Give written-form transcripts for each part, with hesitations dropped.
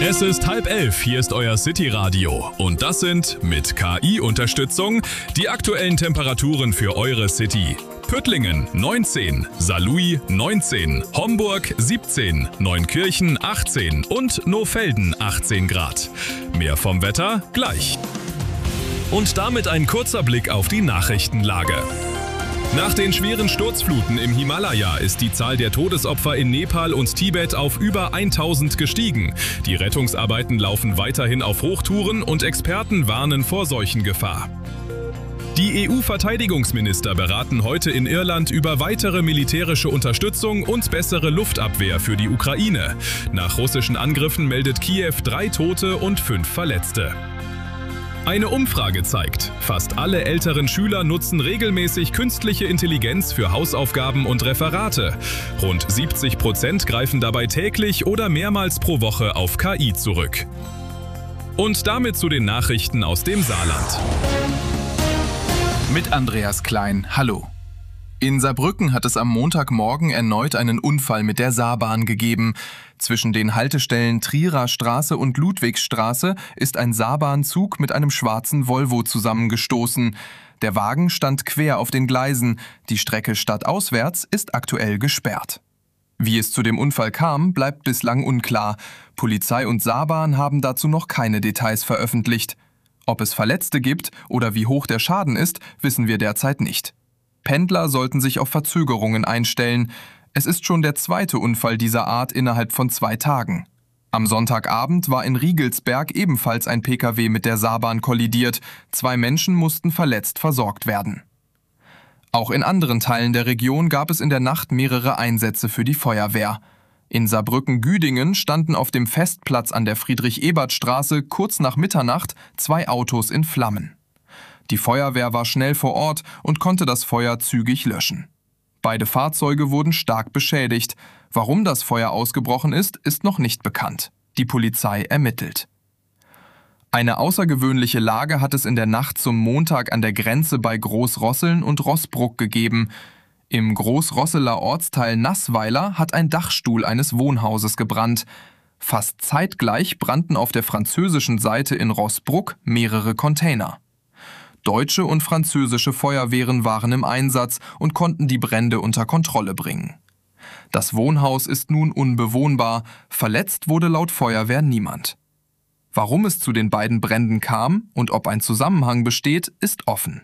Es ist 10:30, hier ist euer City-Radio und das sind mit KI-Unterstützung die aktuellen Temperaturen für eure City. Püttlingen 19, Saarlouis 19, Homburg 17, Neunkirchen 18 und Nohfelden 18 Grad. Mehr vom Wetter gleich. Und damit ein kurzer Blick auf die Nachrichtenlage. Nach den schweren Sturzfluten im Himalaya ist die Zahl der Todesopfer in Nepal und Tibet auf über 1000 gestiegen. Die Rettungsarbeiten laufen weiterhin auf Hochtouren und Experten warnen vor Seuchengefahr. Die EU-Verteidigungsminister beraten heute in Irland über weitere militärische Unterstützung und bessere Luftabwehr für die Ukraine. Nach russischen Angriffen meldet Kiew 3 Tote und 5 Verletzte. Eine Umfrage zeigt, fast alle älteren Schüler nutzen regelmäßig künstliche Intelligenz für Hausaufgaben und Referate. Rund 70% greifen dabei täglich oder mehrmals pro Woche auf KI zurück. Und damit zu den Nachrichten aus dem Saarland. Mit Andreas Klein, hallo. In Saarbrücken hat es am Montagmorgen erneut einen Unfall mit der Saarbahn gegeben. Zwischen den Haltestellen Trierer Straße und Ludwigsstraße ist ein Saarbahnzug mit einem schwarzen Volvo zusammengestoßen. Der Wagen stand quer auf den Gleisen. Die Strecke stadtauswärts ist aktuell gesperrt. Wie es zu dem Unfall kam, bleibt bislang unklar. Polizei und Saarbahn haben dazu noch keine Details veröffentlicht. Ob es Verletzte gibt oder wie hoch der Schaden ist, wissen wir derzeit nicht. Pendler sollten sich auf Verzögerungen einstellen. Es ist schon der zweite Unfall dieser Art innerhalb von 2 Tagen. Am Sonntagabend war in Riegelsberg ebenfalls ein Pkw mit der Saarbahn kollidiert. 2 Menschen mussten verletzt versorgt werden. Auch in anderen Teilen der Region gab es in der Nacht mehrere Einsätze für die Feuerwehr. In Saarbrücken-Güdingen standen auf dem Festplatz an der Friedrich-Ebert-Straße kurz nach Mitternacht 2 Autos in Flammen. Die Feuerwehr war schnell vor Ort und konnte das Feuer zügig löschen. Beide Fahrzeuge wurden stark beschädigt. Warum das Feuer ausgebrochen ist, ist noch nicht bekannt. Die Polizei ermittelt. Eine außergewöhnliche Lage hat es in der Nacht zum Montag an der Grenze bei Großrosseln und Roßbruck gegeben. Im Großrosseler Ortsteil Naßweiler hat ein Dachstuhl eines Wohnhauses gebrannt. Fast zeitgleich brannten auf der französischen Seite in Roßbruck mehrere Container. Deutsche und französische Feuerwehren waren im Einsatz und konnten die Brände unter Kontrolle bringen. Das Wohnhaus ist nun unbewohnbar, verletzt wurde laut Feuerwehr niemand. Warum es zu den beiden Bränden kam und ob ein Zusammenhang besteht, ist offen.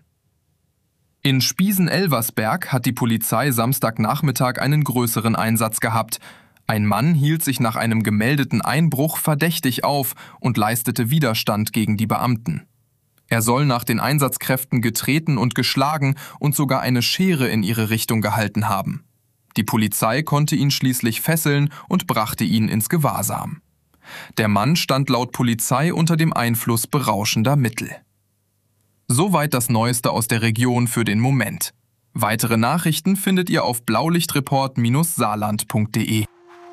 In Spiesen-Elversberg hat die Polizei Samstagnachmittag einen größeren Einsatz gehabt. Ein Mann hielt sich nach einem gemeldeten Einbruch verdächtig auf und leistete Widerstand gegen die Beamten. Er soll nach den Einsatzkräften getreten und geschlagen und sogar eine Schere in ihre Richtung gehalten haben. Die Polizei konnte ihn schließlich fesseln und brachte ihn ins Gewahrsam. Der Mann stand laut Polizei unter dem Einfluss berauschender Mittel. Soweit das Neueste aus der Region für den Moment. Weitere Nachrichten findet ihr auf blaulichtreport-saarland.de.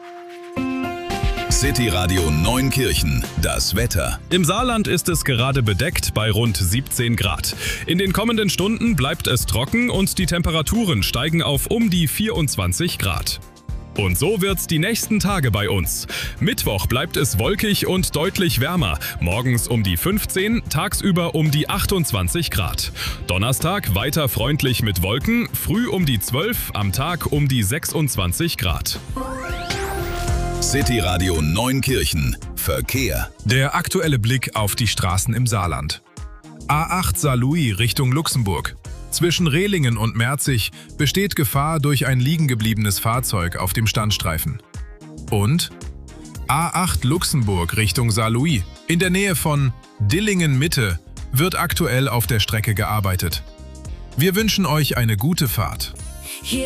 City-Radio Neunkirchen, das Wetter. Im Saarland ist es gerade bedeckt bei rund 17 Grad. In den kommenden Stunden bleibt es trocken und die Temperaturen steigen auf um die 24 Grad. Und so wird's die nächsten Tage bei uns. Mittwoch bleibt es wolkig und deutlich wärmer. Morgens um die 15, tagsüber um die 28 Grad. Donnerstag weiter freundlich mit Wolken, früh um die 12, am Tag um die 26 Grad. City-Radio Neunkirchen. Verkehr. Der aktuelle Blick auf die Straßen im Saarland. A8 Saarlouis Richtung Luxemburg. Zwischen Rehlingen und Merzig besteht Gefahr durch ein liegengebliebenes Fahrzeug auf dem Standstreifen. Und A8 Luxemburg Richtung Saarlouis. In der Nähe von Dillingen Mitte wird aktuell auf der Strecke gearbeitet. Wir wünschen euch eine gute Fahrt.